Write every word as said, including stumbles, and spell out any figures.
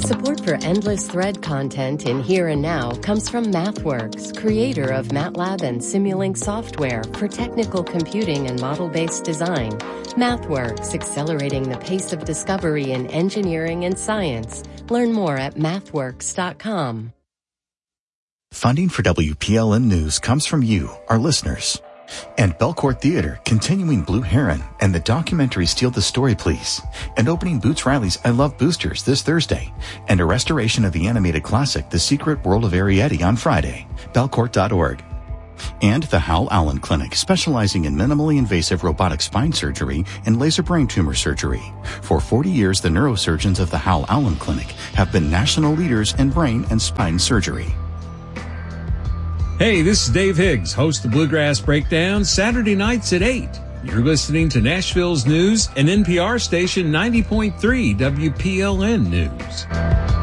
Support for Endless Thread content in Here and Now comes from MathWorks, creator of MATLAB and Simulink software for technical computing and model-based design. MathWorks, accelerating the pace of discovery in engineering and science. Learn more at mathworks dot com. Funding for W P L N News comes from you, our listeners. And Belcourt Theater, continuing Blue Heron, and the documentary Steal the Story, Please. And opening Boots Riley's I Love Boosters this Thursday. And a restoration of the animated classic The Secret World of Arietti on Friday. Belcourt dot org. And the Hal Allen Clinic, specializing in minimally invasive robotic spine surgery and laser brain tumor surgery. For forty years, the neurosurgeons of the Hal Allen Clinic have been national leaders in brain and spine surgery. Hey, this is Dave Higgs, host of Bluegrass Breakdown, Saturday nights at eight. You're listening to Nashville's News and N P R station ninety point three W P L N News.